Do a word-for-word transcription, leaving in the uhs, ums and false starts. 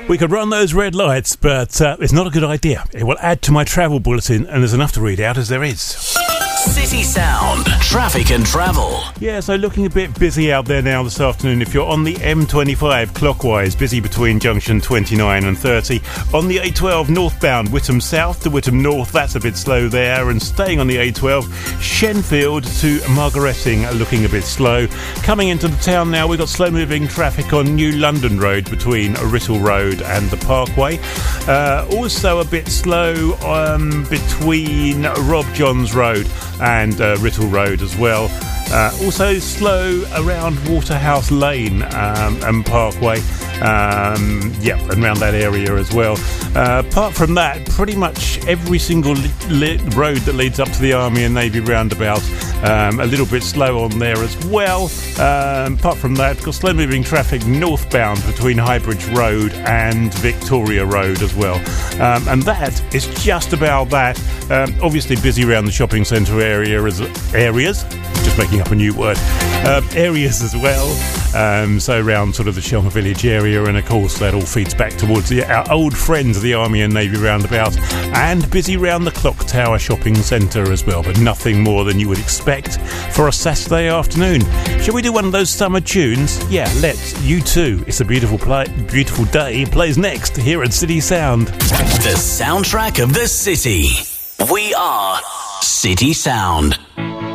We could run those red lights, but uh, it's not a good idea. It will add to my travel bulletin, and there's enough to read out as there is. City Sound, traffic and travel. Yeah, so looking a bit busy out there now this afternoon. If you're on the M twenty-five clockwise, busy between junction twenty-nine and thirty. On the A twelve northbound, Whittam South to Whittam North, that's a bit slow there. And staying on the A twelve, Shenfield to Margaretting, looking a bit slow. Coming into the town now, we've got slow-moving traffic on New London Road between Writtle Road and the Parkway. Uh, also a bit slow um, between Rob Johns Road and uh, Writtle Road as well. Uh, also slow around Waterhouse Lane um, and Parkway. Um, yeah, and around that area as well. Uh, apart from that, pretty much every single li- li- road that leads up to the Army and Navy roundabout, um, a little bit slow on there as well. Um, apart from that, got slow moving traffic northbound between Highbridge Road and Victoria Road as well. Um, and that is just about that. Um, obviously busy around the shopping centre area as, areas, just making up a new word, uh, areas as well. Um, so around sort of the Shelmer Village area, and of course that all feeds back towards the, our old friends, the Army and Navy roundabout, and busy round the Clock Tower shopping centre as well, but nothing more than you would expect for a Saturday afternoon. Shall we do one of those summer tunes? Yeah, let's. You too. It's a beautiful play, beautiful day. Plays next here at City Sound. The soundtrack of the city. We are City Sound.